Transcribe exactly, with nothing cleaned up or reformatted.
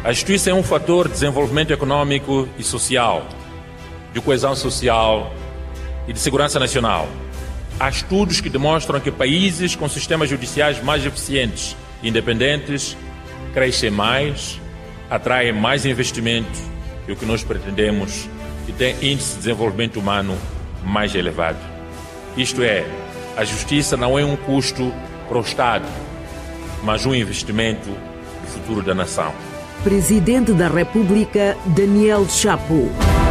A justiça é um fator de desenvolvimento econômico e social, de coesão social e de segurança nacional. Há estudos que demonstram que países com sistemas judiciais mais eficientes e independentes crescem mais, atraem mais investimentos e o que nós pretendemos e têm índice de desenvolvimento humano mais elevado. Isto é, a justiça não é um custo para o Estado, mas um investimento no futuro da nação. Presidente da República, Daniel Chapo.